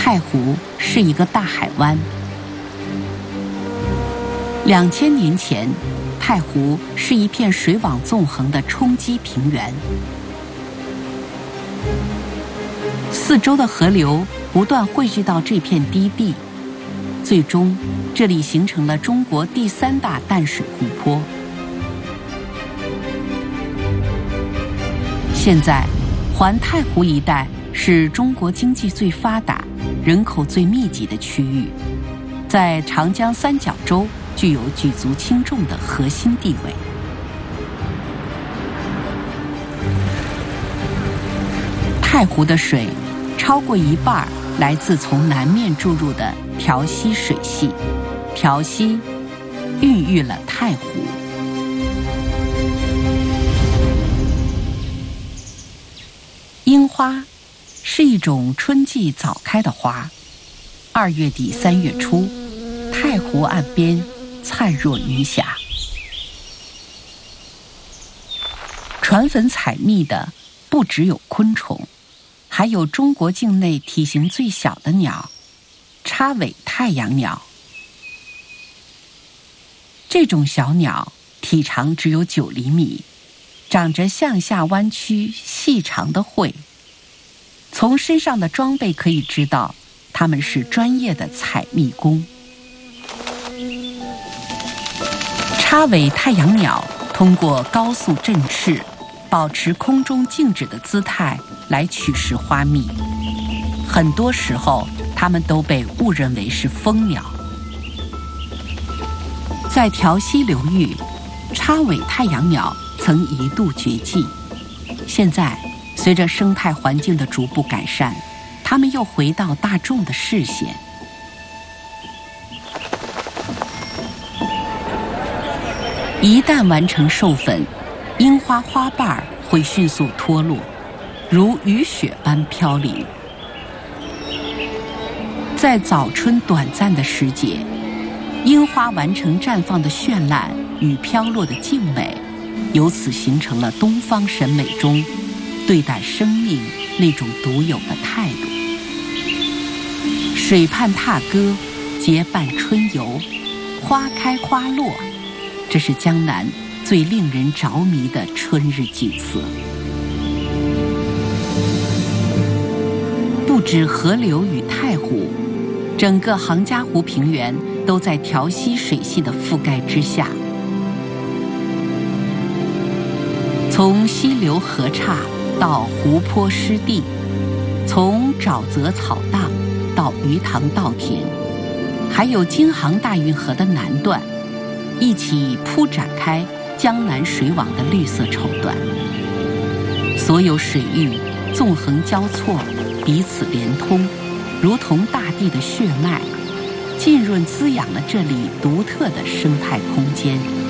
太湖是一个大海湾。2000年前，太湖是一片水网纵横的冲积平原，四周的河流不断汇聚到这片低地，最终这里形成了中国第3大淡水湖泊。现在，环太湖一带是中国经济最发达、人口最密集的区域，在长江三角洲具有举足轻重的核心地位。太湖的水超过一半来自从南面注入的调溪水系，调溪孕育了太湖。樱花是一种春季早开的花，2月底3月初，太湖岸边灿若云霞。传粉采蜜的不只有昆虫，还有中国境内体型最小的鸟——叉尾太阳鸟。这种小鸟体长只有9厘米，长着向下弯曲细长的喙。从身上的装备可以知道，它们是专业的采蜜工。叉尾太阳鸟通过高速振翅，保持空中静止的姿态来取食花蜜。很多时候，它们都被误认为是蜂鸟。在调溪流域，叉尾太阳鸟曾一度绝迹，现在随着生态环境的逐步改善，它们又回到大众的视线。一旦完成授粉，樱花花瓣会迅速脱落，如雨雪般飘零。在早春短暂的时节，樱花完成绽放的绚烂与飘落的静美，由此形成了东方审美中对待生命那种独有的态度。水畔踏歌，结伴春游，花开花落，这是江南最令人着迷的春日景色。不止河流与太湖，整个杭嘉湖平原都在调溪水系的覆盖之下。从溪流河岔到湖泊湿地，从沼泽草荡到鱼塘稻田，还有京杭大运河的南段，一起铺展开江南水网的绿色绸缎。所有水域纵横交错，彼此连通，如同大地的血脉，浸润滋养了这里独特的生态空间。